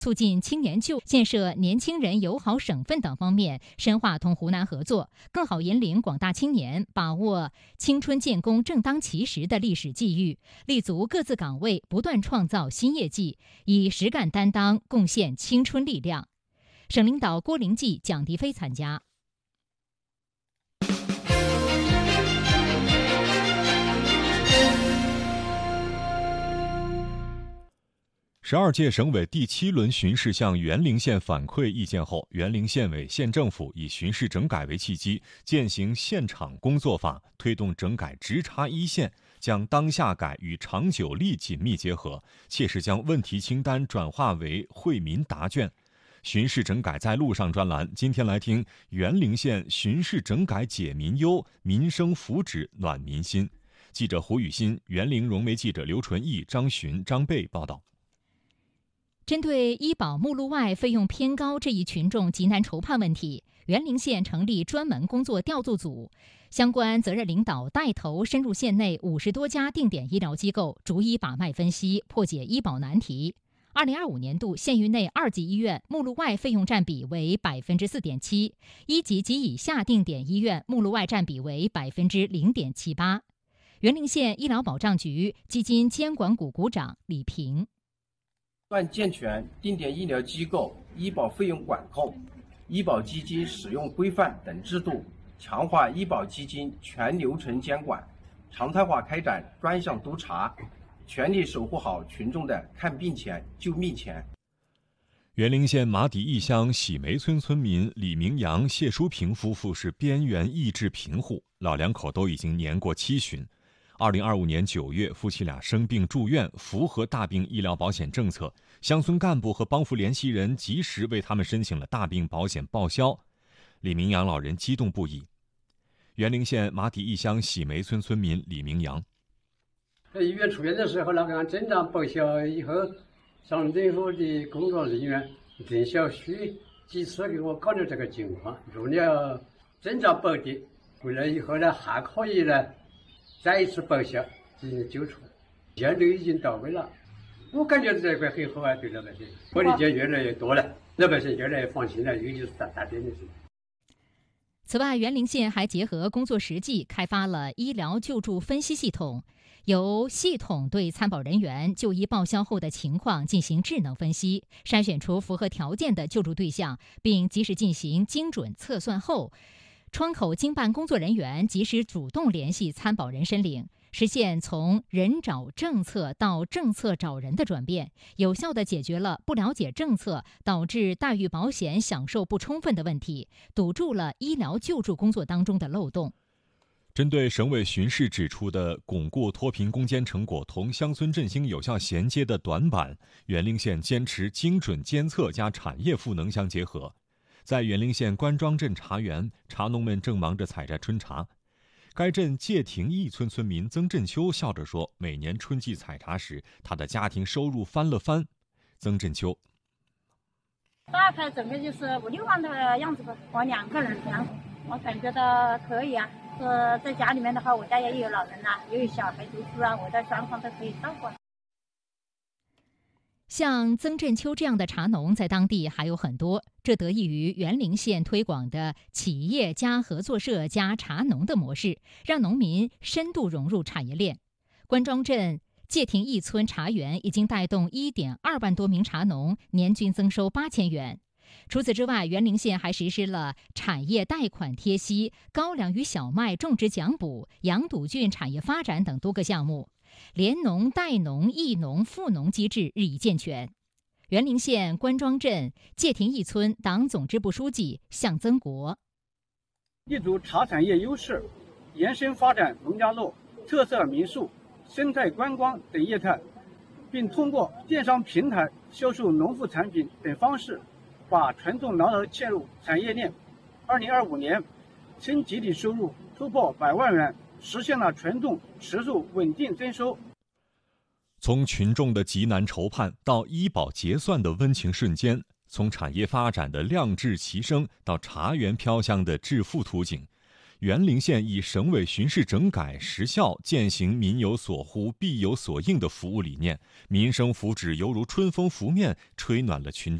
促进青年就建设年轻人友好省份等方面深化同湖南合作，更好引领广大青年把握青春建功正当其时的历史机遇，立足各自岗位，不断创造新业绩，以实干担当贡献青春力量。省领导郭灵济、蒋迪飞参加。 12届省委第7轮巡视向沅陵县反馈意见后，沅陵县委县政府以巡视整改为契机，践行现场工作法，推动整改直插一线，将当下改与长久力紧密结合，切实将问题清单转化为惠民答卷。巡视整改在路上专栏，今天来听沅陵县巡视整改解民忧，民生福祉暖民心。记者胡雨欣，沅陵融媒记者刘纯义、张巡、张贝报道。 针对医保目录外费用偏高这一群众急难筹判问题，沅陵县成立专门工作调度组，相关责任领导带头深入县内50多家定点医疗机构，逐一把脉分析，破解医保难题。2025年度，县域内2级医院目录外费用占比为 4.7%， 1级及以下定点医院目录外占比为 0.78%。沅陵县医疗保障局基金监管股股长李平。 不断健全定点医疗机构医保费用管控、医保基金使用规范等制度，强化医保基金全流程监管，常态化开展专项督查，全力守护好群众的看病钱、救命钱。 沅陵县马底驿乡喜梅村村民李明阳、谢淑平夫妇是边缘益智贫户，老两口都已经年过70。2025年9月，夫妻俩生病住院，符合大病医疗保险政策，乡村干部和帮扶联系人及时为他们申请了大病保险报销。李明阳老人激动不已。沅陵县马底驿乡喜梅村村民李明阳： 在医院出院的时候，那个诊断报销以后，省政府的工作人员郑小旭及时给我搞了这个情况，入了诊断保的，回来以后呢，还可以呢再一次报销进行救出，现在已经到位了。我感觉这块很好啊，对老百姓，我的钱越来越多了，老百姓越来越放心了，尤其是大点的事。 此外，沅陵县还结合工作实际，开发了医疗救助分析系统，由系统对参保人员就医报销后的情况进行智能分析，筛选出符合条件的救助对象，并及时进行精准测算后，窗口经办工作人员及时主动联系参保人申领，实现从人找政策到政策找人的转变，有效地解决了不了解政策导致待遇保险享受不充分的问题，堵住了医疗救助工作当中的漏洞。 针对省委巡视指出的巩固脱贫攻坚成果同乡村振兴有效衔接的短板，沅陵县坚持精准监测加产业赋能相结合。在沅陵县关庄镇茶园，茶农们正忙着采摘春茶。该镇界亭驿村村民曾振秋笑着说，每年春季采茶时，他的家庭收入翻了番。曾振秋： 大概整个就是5-6万的样子吧，我2个人养，我感觉到可以啊。在家里面的话，我家也有老人啊，也有小孩读书啊，我的双方都可以照顾。 像曾振秋这样的茶农在当地还有很多，这得益于沅陵县推广的企业加合作社加茶农的模式，让农民深度融入产业链。关庄镇界亭驿村茶园已经带动1.2万多名茶农年均增收8000元。除此之外，沅陵县还实施了产业贷款贴息、高粱与小麦种植奖补、羊肚菌产业发展等多个项目，联农、代农、益农、富农机制日益健全。沅陵县关庄镇界亭驿村党总支部书记向增国： 立足茶产业优势，延伸发展农家乐、特色民宿、生态观光等业态，并通过电商平台销售农副产品等方式，把传统劳动嵌入产业链。2025年，村集体收入突破100万元，实现了传统持续稳定增收。 从群众的急难筹判到医保结算的温情瞬间，从产业发展的亮质齐声到茶园飘香的致富图景， 沅陵县以省委巡视整改实效践行民有所呼必有所应的服务理念，民生福祉犹如春风拂面，吹暖了群众。